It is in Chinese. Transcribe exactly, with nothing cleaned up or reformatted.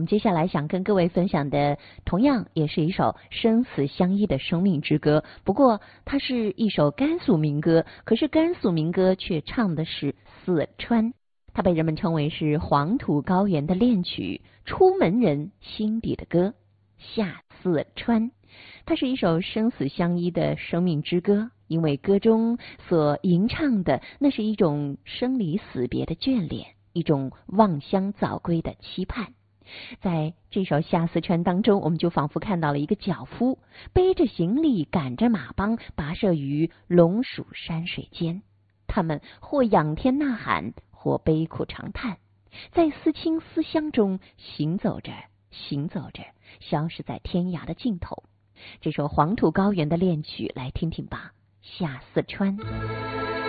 们接下来想跟各位分享的，同样也是一首生死相依的生命之歌。不过，它是一首甘肃民歌，可是甘肃民歌却唱的是四川。它被人们称为是黄土高原的恋曲，出门人心底的歌。下四川，它是一首生死相依的生命之歌，因为歌中所吟唱的那是一种生离死别的眷恋，一种望乡早归的期盼。在这首《下四川》当中，我们就仿佛看到了一个脚夫背着行李赶着马帮跋涉于龙蜀山水间，他们或仰天呐喊，或悲苦长叹，在思亲思乡中行走着行走着，消失在天涯的尽头。这首黄土高原的恋曲，来听听吧，《下四川》。